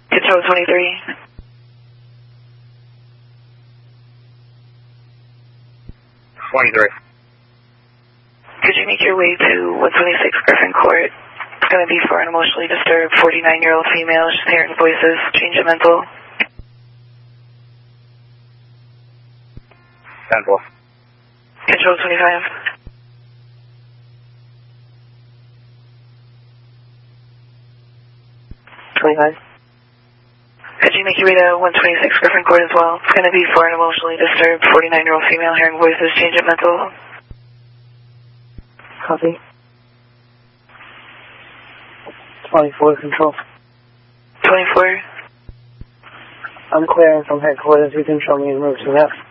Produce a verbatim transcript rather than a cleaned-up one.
Control twenty-three. twenty-three. Could you make your way to one twenty-six Griffin Court? It's going to be for an emotionally disturbed forty-nine-year-old female. She's hearing voices, change of mental. ten four. Control twenty-five. twenty-five. Could you make your way to one twenty-six Griffin Court as well? It's going to be for an emotionally disturbed forty-nine-year-old female hearing voices, change of mental. Copy. twenty-four, control. twenty-four. I'm clearing from headquarters. You can show me emergency now.